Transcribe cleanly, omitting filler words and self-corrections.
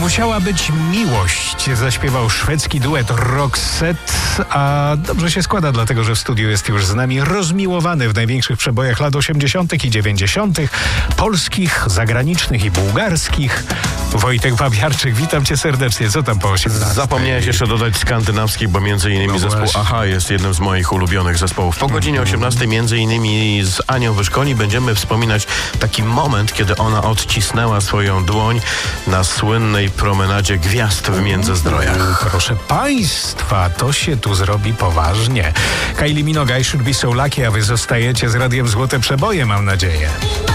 Musiała być miłość, zaśpiewał szwedzki duet Roxette, a dobrze się składa, dlatego że w studiu jest już z nami rozmiłowany w największych przebojach lat 80. i 90. polskich, zagranicznych i bułgarskich Wojtek Babiarczyk. Witam cię serdecznie. Co tam po 18? Zapomniałeś jeszcze dodać skandynawskich, bo między innymi zespół Aha jest jednym z moich ulubionych zespołów. Po godzinie 18 między innymi z Anią Wyszkoli będziemy wspominać taki moment, kiedy ona odcisnęła swoją dłoń na słynnej promenadzie gwiazd w Międzyzdrojach. Proszę państwa, to się tu zrobi poważnie. Kylie Minogue, I Should Be So Lucky, a wy zostajecie z Radiem Złote Przeboje, mam nadzieję.